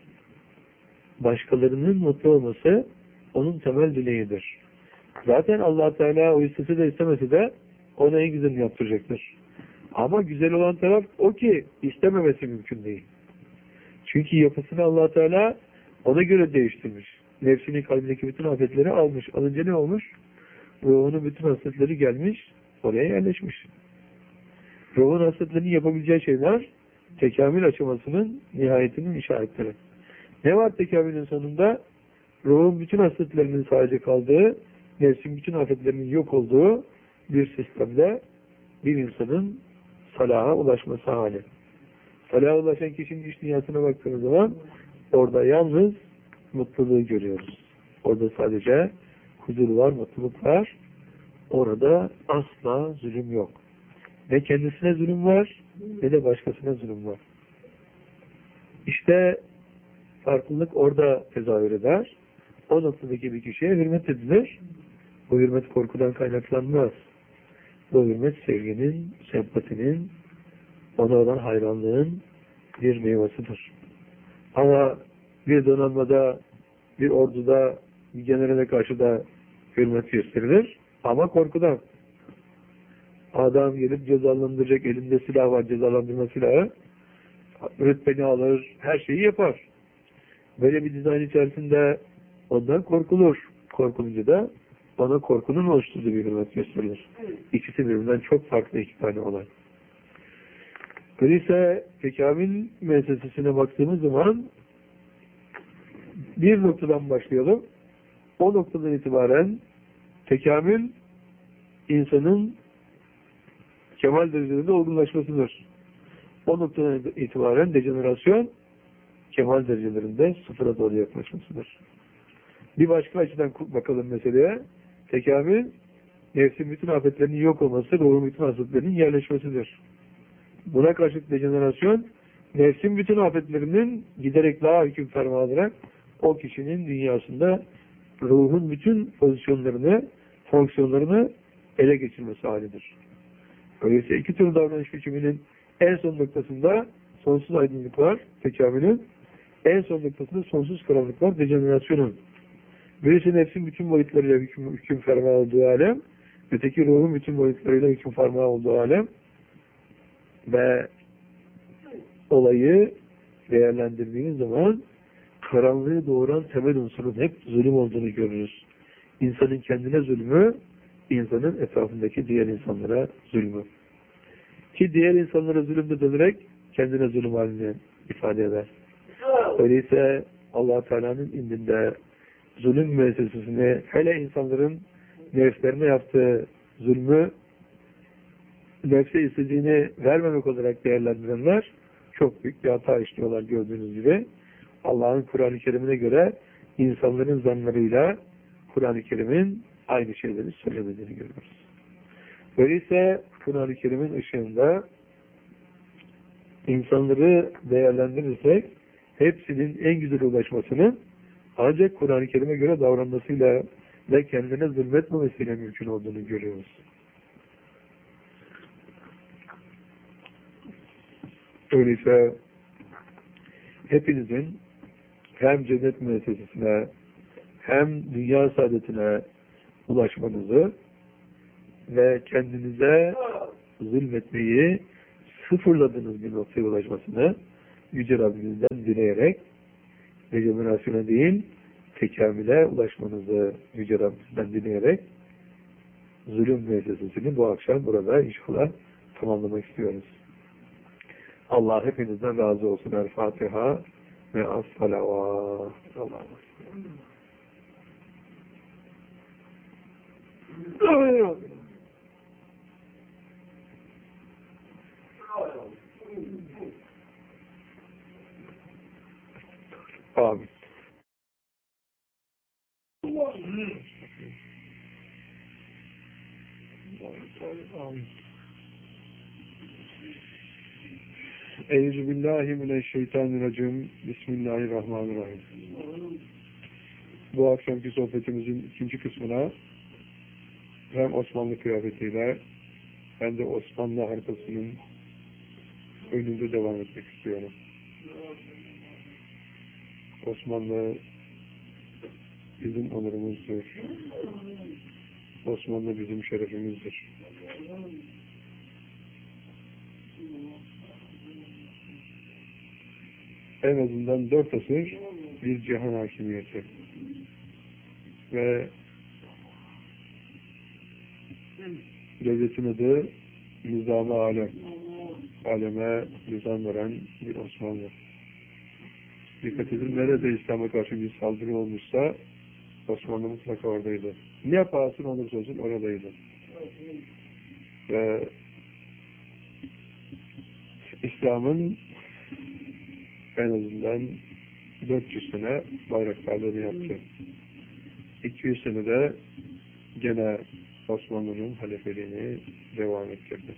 S1: Başkalarının mutlu olması onun temel dileğidir. Zaten Allah Teala o istese de istemese de ona en güzelini yaptıracaktır. Ama güzel olan taraf o ki istememesi mümkün değil. Çünkü yapısını Allah Teala ona göre değiştirmiş. Nefsinin kalbindeki bütün afetleri almış. Alınca ne olmuş? Ruhunun bütün hasretleri gelmiş, oraya yerleşmiş. Ruhun hasretlerinin yapabileceği şeyler tekamül aşamasının nihayetinin işaretleri. Ne var tekamülün sonunda? Ruhun bütün hasretlerinin sadece kaldığı, nefsin bütün afetlerinin yok olduğu bir sistemde bir insanın salaha ulaşması hali. Salaha ulaşan kişinin iç dünyasına baktığımız zaman orada yalnız mutluluğu görüyoruz. Orada sadece huzur var, mutluluk var. Orada asla zulüm yok. Ne kendisine zulüm var, ne de başkasına zulüm var. İşte farklılık orada tezahür eder. O noktadaki bir kişiye hürmet edilir. Bu hürmet korkudan kaynaklanmaz. Bu hürmet sevginin, sempatinin, ona olan hayranlığın bir meyvasıdır. Ama bir donanmada, bir orduda, bir generale karşı da hürmet gösterilir. Ama korkudan. Adam gelip cezalandıracak, elinde silah var, cezalandırma silahı. Rütbeni alır, her şeyi yapar. Böyle bir dizayn içerisinde ondan korkulur. Korkulunca da ona korkunun oluşturduğu bir hürmet gösterilir. İkisi birbirinden çok farklı iki tane olay. Öyleyse tekamül müessesesine baktığımız zaman bir noktadan başlayalım. O noktadan itibaren tekamül insanın kemal derecelerinde olgunlaşmasıdır. O noktadan itibaren dejenerasyon kemal derecelerinde sıfıra doğru yaklaşmasıdır. Bir başka açıdan bakalım meseleye. Tekamül, nefsin bütün afetlerinin yok olması, ruhun bütün hasretlerinin yerleşmesidir. Buna karşılık dejenerasyon, nefsin bütün afetlerinin giderek daha hüküm ferma alarak o kişinin dünyasında ruhun bütün pozisyonlarını, fonksiyonlarını ele geçirmesi halidir. Öyleyse iki tür davranış biçiminin en son noktasında sonsuz aydınlık var, tekamülün. En son noktasında sonsuz karanlık var, dejenerasyonun. Birisi nefsin bütün boyutlarıyla hüküm, hüküm ferma olduğu alem, öteki ruhun bütün boyutlarıyla hüküm ferma olduğu alem ve olayı değerlendirdiğiniz zaman karanlığı doğuran temel unsurun hep zulüm olduğunu görürüz. İnsanın kendine zulmü, insanın etrafındaki diğer insanlara zulmü. Ki diğer insanlara zulüm de dönerek kendine zulüm halini ifade eder. Öyleyse Allah Teala'nın indinde zulüm müessesesini, hele insanların nefslerine yaptığı zulmü nefse istediğini vermemek olarak değerlendirenler çok büyük bir hata işliyorlar gördüğünüz gibi. Allah'ın Kur'an-ı Kerim'ine göre insanların zanlarıyla Kur'an-ı Kerim'in aynı şeyleri söylemediğini görüyoruz. Öyleyse Kur'an-ı Kerim'in ışığında insanları değerlendirirsek hepsinin en güzel ulaşmasının ancak Kur'an-ı Kerim'e göre davranmasıyla ve kendine zulmetmemesiyle mümkün olduğunu görüyoruz. Öyleyse hepinizin hem cennet müessesesine hem dünya saadetine ulaşmanızı ve kendinize zulmetmeyi sıfırladığınız bir noktaya ulaşmasını Yüce Rabbinizden dileyerek regenerasyona değil, tekamüle ulaşmanızı Yüce Rabbinizden dileyerek zulüm müessesesini bu akşam burada inşallah tamamlamak istiyoruz. Allah hepinizden razı olsun. El Fatiha ve as-salavat. Allah'a emanet. Amin. Amin. Euzubillahimineşşeytanirracim. Bismillahirrahmanirrahim. Bu akşamki sohbetimizin ikinci kısmına hem Osmanlı kıyafetiyle hem de Osmanlı haritasının önünde devam etmek istiyorum. Osmanlı bizim onurumuzdur. Osmanlı bizim şerefimizdir. En azından dört asır bir cihan hakimiyeti ve devletin adı Nizam-ı Alem, aleme nizam veren bir Osmanlı. Dikkat edin, nerede İslam'a karşı bir saldırı olmuşsa Osmanlı mutlaka oradaydı. Ne pahasına olursa olsun oradaydı. Ve İslam'ın en azından dört yüz sene bayraktarlığını yaptı. iki yüz sene de gene Osmanlı'nın halifeliğini devam ettirdi.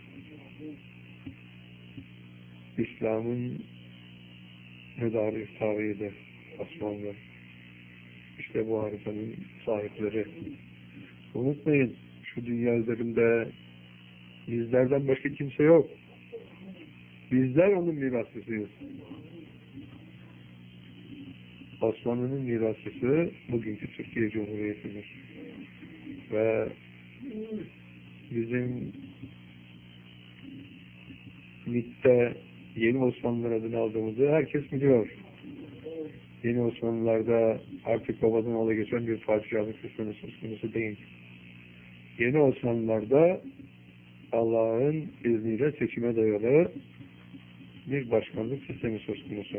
S1: İslam'ın medarı iftarıydı Osmanlı. İşte bu haritanın sahipleri. Unutmayın, şu dünya üzerinde bizlerden başka kimse yok. Bizler onun mirasçısıyız. Osmanlı'nın mirasçısı bugünkü Türkiye Cumhuriyeti'dir. Ve bizim MİT'te Yeni Osmanlılar adını aldığımızı herkes biliyor. Yeni Osmanlılar'da artık babadan oğula geçen bir padişahlık sistemi söz konusu değil. Yeni Osmanlılar'da Allah'ın izniyle seçime dayalı bir başkanlık sistemi söz konusu.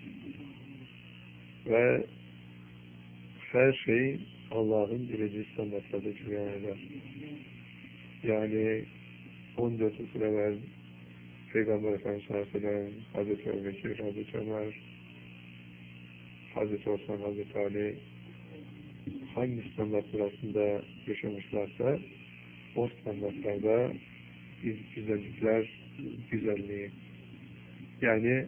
S1: Ve her şey Allah'ın dilediği standartlarda cereyan eder. Yani on dört asır evvel Peygamber Efendimiz sallallahu aleyhi ve sellem, Hazreti Ebubekir, Hazreti Ömer, Hazreti Osman, Hazreti Ali hangi standartlar altında yaşamışlarsa o standartlarda güzellikler, güzelliği. Yani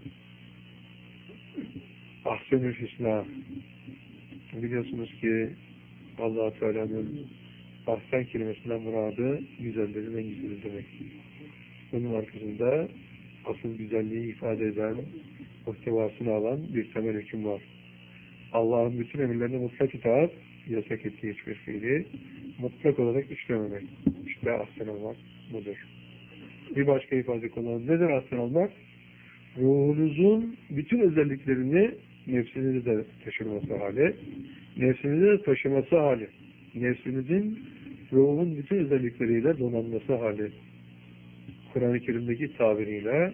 S1: ahsen-ül hüsna. Biliyorsunuz ki Allah-u Teala'nın ahsen kelimesinden muradı güzellerin en güzeli demek. Bunun arkasında asıl güzelliği ifade eden, muhtevasını alan bir temel hüküm var. Allah'ın bütün emirlerine mutlak itaat, yasak ettiği hiçbir fiili mutlak olarak işlememek. İşte ahsen olmak budur. Bir başka ifade kullanın. Nedir ahsen olmak? Ruhunuzun bütün özelliklerini nefsinizi de taşıması hali, nefsinizi de taşıması hali, nefsinizin ruhun bütün özellikleriyle donanması hali. Kur'an-ı Kerim'deki tabiriyle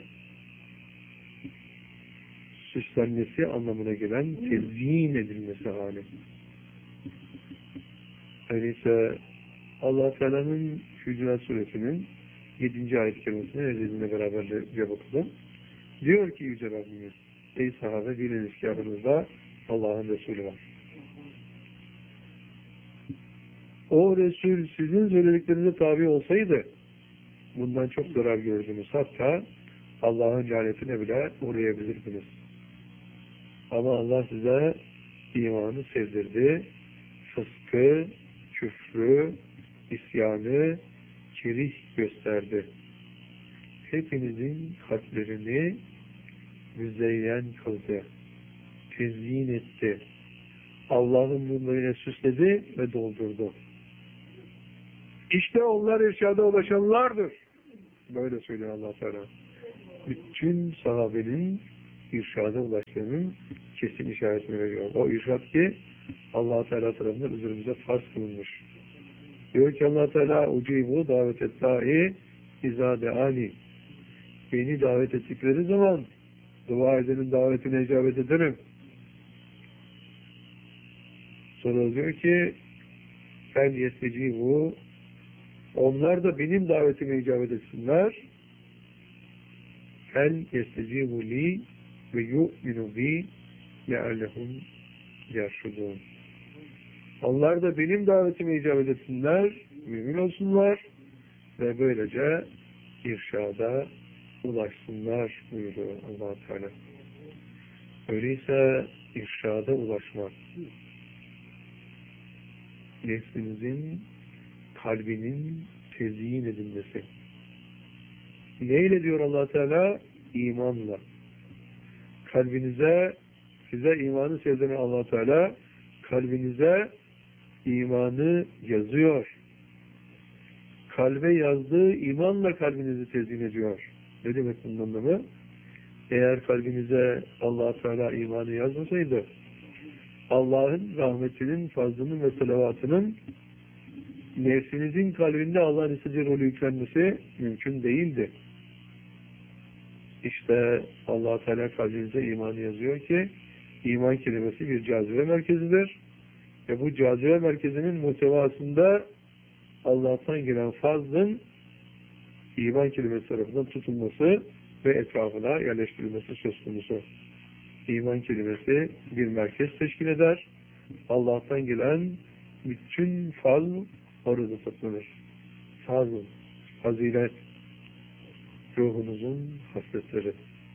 S1: süslenmesi anlamına gelen tezyin edilmesi hali. Öyleyse Allah-u Teala'nın Hücurat Suresinin yedinci ayet-i kerimesine ezeliğine beraber de bir bakalım. Diyor ki Yüce Rabbimiz, ey sahabe, biliniz ki aranızda Allah'ın Resulü var. O Resul sizin söylediklerinize tabi olsaydı bundan çok zarar gördünüz. Hatta Allah'ın lanetine bile uğrayabilirdiniz. Ama Allah size imanı sevdirdi. Fıskı, küfrü, isyanı kerih gösterdi. Hepinizin kalplerini müzeyyen kıldı. Tezyin etti. Allah'ın bunlarıyla süsledi ve doldurdu. İşte onlar irşada ulaşanlardır. Böyle söylüyor Allah Teala. Bütün sahabenin irşada ulaştığının kesin işaretini veriyor. O irşad ki Allah Teala tarafından üzerimize farz kılınmış. Diyor ki Allah Teala ucibu davet et dahi izade ani. Beni davet ettikleri zaman dua edenin davetine icabet ederim. Sonra diyor ki ben yestecibu, onlar da benim davetime icabet etsinler. Ben yestecibu li ve yu'minu bi le'allehum yerşudun. Onlar da benim davetime icabet etsinler, mümin olsunlar ve böylece irşada ulaşsınlar buyuruyor Allah Teala. Öyleyse irşada ulaşmak nefsinizin, kalbinin tezyin edilmesi. Neyle diyor Allah Teala? İmanla. Kalbinize, size imanı sevdiren Allah Teala kalbinize imanı yazıyor. Kalbe yazdığı imanla kalbinizi tezyin ediyor. Ne demek bunun anlamı? Eğer kalbinize Allah Teala imanı yazmasaydı, Allah'ın rahmetinin, fazlının ve salavatının nefsinizin kalbinde Allah'ın istediği rolü yüklenmesi mümkün değildi. İşte Allah Teala kalbinize imanı yazıyor ki iman kelimesi bir cazibe merkezidir. Ve bu cazibe merkezinin muhtevasında Allah'tan gelen fazlın iman kelimesi tarafından tutulması ve etrafına yerleştirilmesi söz konusu. İman kelimesi bir merkez teşkil eder. Allah'tan gelen bütün fazl orada toplanır. Fazl, fazilet, ruhunuzun hasletleri.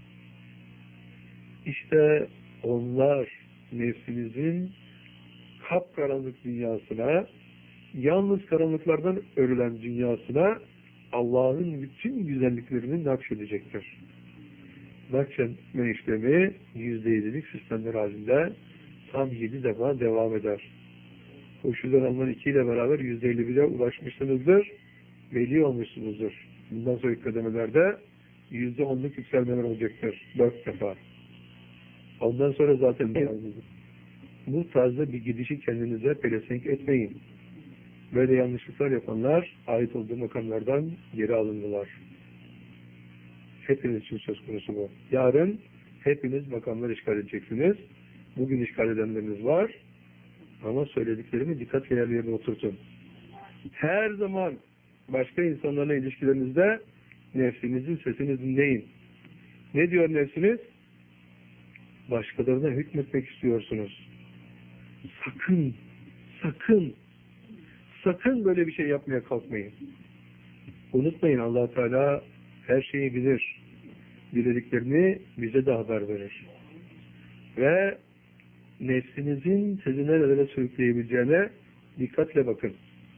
S1: İşte onlar nefsinizin kapkaranlık dünyasına, yalnız karanlıklardan örülen dünyasına Allah'ın bütün güzelliklerini nakşedecektir. Nakşetme işlemi yüzde yedilik sistemler halinde tam yedi defa devam eder. Koşuldan alınan iki ile beraber yüzde elli bire ulaşmışsınızdır, veli olmuşsunuzdur. Bundan sonraki kademelerde yüzde onluk yükselmeler olacaktır. Dört defa. Ondan sonra zaten bu tarzda bir gidişi kendinize pelesenk etmeyin. Böyle yanlışlıklar yapanlar ait olduğu makamlardan geri alındılar. Hepiniz için söz konusu bu. Yarın hepiniz makamlar işgal edeceksiniz. Bugün işgal edenleriniz var. Ama söylediklerimi dikkat yerlerine oturtun. Her zaman başka insanlarla ilişkilerinizde nefsinizin sesini dinleyin. Ne diyor nefsiniz? Başkalarına hükmetmek istiyorsunuz. Sakın, sakın, sakın böyle bir şey yapmaya kalkmayın. Unutmayın Allah Teala her şeyi bilir. Dilediklerini bize de haber verir. Ve nefsinizin sizi nerelere sürükleyebileceğine dikkatle bakın.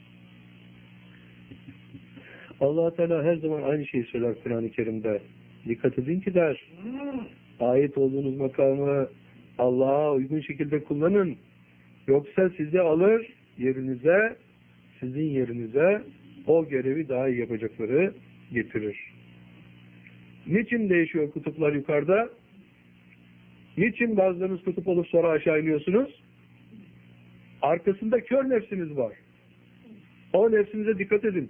S1: Allah Teala her zaman aynı şeyi söyler Kur'an-ı Kerim'de. Dikkat edin ki der, ait olduğunuz makamı Allah'a uygun şekilde kullanın. Yoksa sizi alır yerinize, sizin yerinize o görevi daha iyi yapacakları getirir. Niçin değişiyor kutuplar yukarıda? Niçin bazılarınız kutup olup sonra aşağı iniyorsunuz? Arkasında kör nefsiniz var. O nefsinize dikkat edin.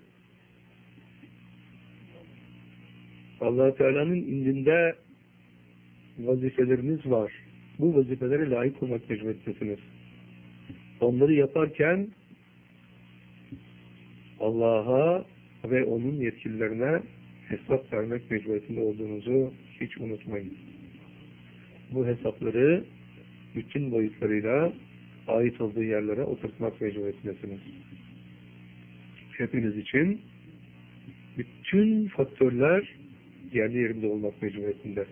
S1: Allah Teala'nın indinde vazifeleriniz var. Bu vazifelere layık olmak mecburiyetindesiniz. Onları yaparken Allah'a ve onun yetkililerine hesap vermek mecburiyetinde olduğunuzu hiç unutmayın. Bu hesapları bütün boyutlarıyla ait olduğu yerlere oturtmak mecburiyetindesiniz. Hepiniz için bütün faktörler yerli yerinde olmak mecburiyetinde.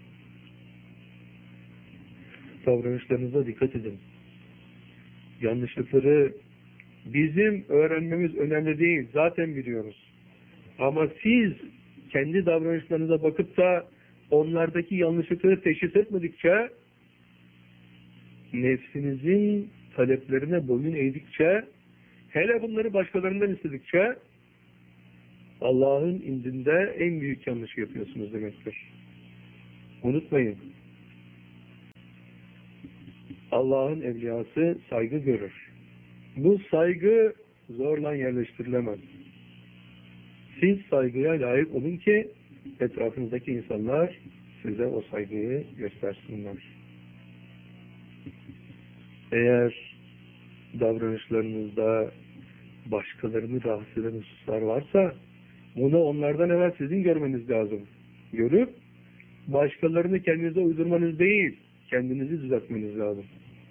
S1: Davranışlarınıza dikkat edin. Yanlışlıkları bizim öğrenmemiz önemli değil. Zaten biliyoruz. Ama siz kendi davranışlarınıza bakıp da onlardaki yanlışlıkları teşhis etmedikçe, nefsinizin taleplerine boyun eğdikçe Hele bunları başkalarından istedikçe Allah'ın indinde en büyük yanlış yapıyorsunuz demektir. Unutmayın. Allah'ın evliyası saygı görür. Bu saygı zorla yerleştirilemez. Siz saygıya layık olun ki etrafınızdaki insanlar size o saygıyı göstersinler. Eğer davranışlarınızda başkalarını rahatsız eden hususlar varsa bunu onlardan evvel sizin görmeniz lazım. Görüp başkalarını kendinize uydurmanız değil, kendinizi düzeltmeniz lazım.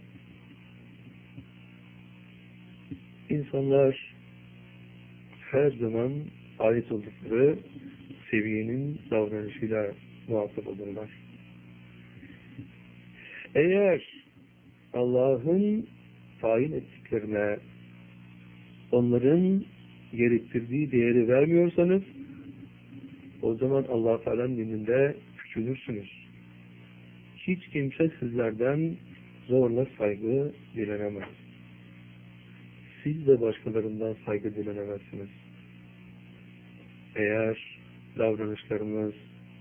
S1: İnsanlar her zaman ait oldukları seviyenin davranışıyla muhatap olurlar. Eğer Allah'ın tayin ettiklerine onların gerektirdiği değeri vermiyorsanız o zaman Allah Teala'nın dininde küçülürsünüz. Hiç kimse sizlerden zorla saygı dilenemez. Siz de başkalarından saygı dilenemezsiniz. Eğer davranışlarınız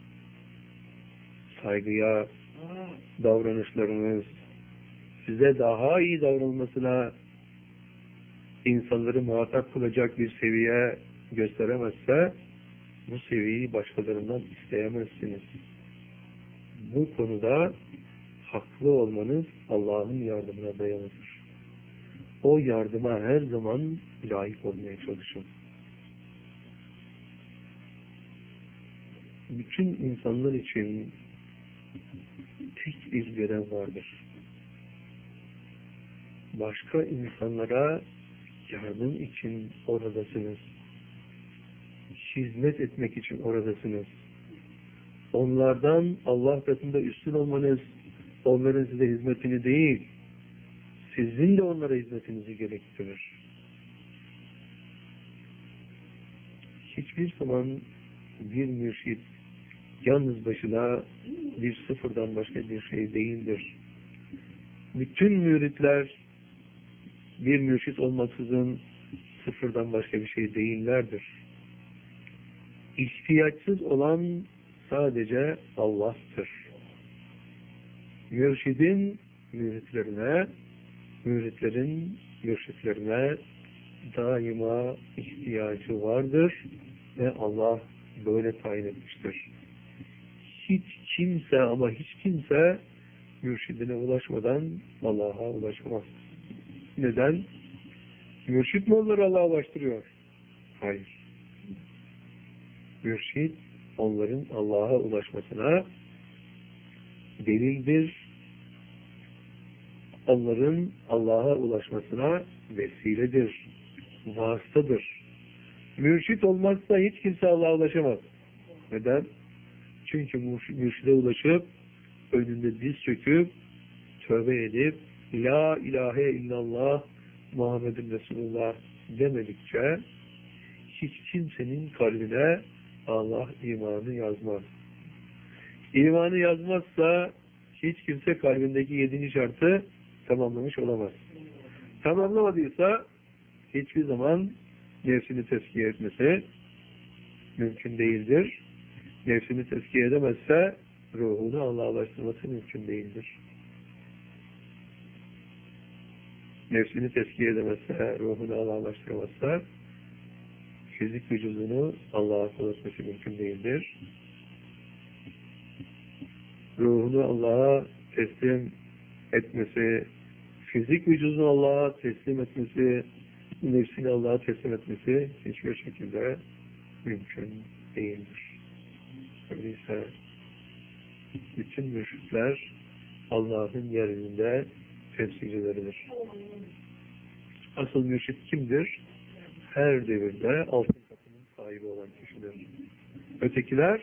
S1: saygıya, davranışlarınız size daha iyi davranılmasına insanları muhatap kılacak bir seviye gösteremezse bu seviyeyi başkalarından isteyemezsiniz. Bu konuda haklı olmanız Allah'ın yardımına dayanır. O yardıma her zaman layık olmaya çalışın. Bütün insanlar için tek bir görev vardır. Başka insanlara yardım için oradasınız. Hizmet etmek için oradasınız. Onlardan Allah katında üstün olmanız, onların size hizmetini değil, sizin de onlara hizmetinizi gerektirir. Hiçbir zaman bir mürşid yalnız başına bir sıfırdan başka bir şey değildir. Bütün müritler bir mürşid olmaksızın sıfırdan başka bir şey değillerdir. İhtiyaçsız olan sadece Allah'tır. Mürşidin müritlerine, müritlerin mürşitlerine daima ihtiyacı vardır ve Allah böyle tayin etmiştir. Hiç kimse ama hiç kimse mürşidine ulaşmadan Allah'a ulaşmaz. Neden? Mürşid mi onları Allah'a ulaştırıyor? Hayır. Mürşid onların Allah'a ulaşmasına delildir. Onların Allah'a ulaşmasına vesiledir. Vasıtadır. Mürşid olmazsa hiç kimse Allah'a ulaşamaz. Neden? Çünkü mürşide ulaşıp önünde diz çöküp tövbe edip La ilahe illallah Muhammedun Resulullah demedikçe hiç kimsenin kalbine Allah imanı yazmaz. İmanı yazmazsa hiç kimse kalbindeki yedinci şartı tamamlamış olamaz. Tamamlamadıysa hiçbir zaman nefsini tezkiye etmesi mümkün değildir. Nefsini tezkiye edemezse ruhunu Allah'a ulaştırması mümkün değildir. Nefsini tezkiye edemezse, ruhunu Allah'a ulaştıramazsa fizik vücudunu Allah'a ulaştırması mümkün değildir. Ruhunu Allah'a teslim etmesi, fizik vücudunu Allah'a teslim etmesi, nefsini Allah'a teslim etmesi hiçbir şekilde mümkün değildir. Öyleyse bütün mürşitler Allah'ın yeryüzünde temsilcileridir. Asıl mürşit kimdir? Her devirde altın kapının sahibi olan kişidir. Ötekiler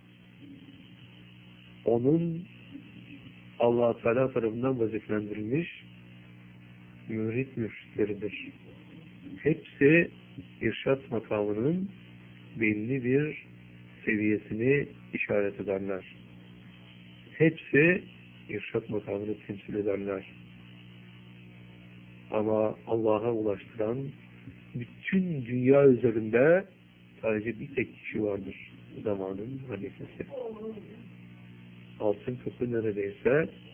S1: onun Allah-u Teala tarafından vazifelendirilmiş mürit mürşitleridir. Hepsi irşat makamının belli bir seviyesini işaret ederler. Hepsi irşat makamını temsil ederler. Ama Allah'a ulaştıran bütün dünya üzerinde sadece bir tek kişi vardır. Zamanın halifesi. Altın kapı neredeyse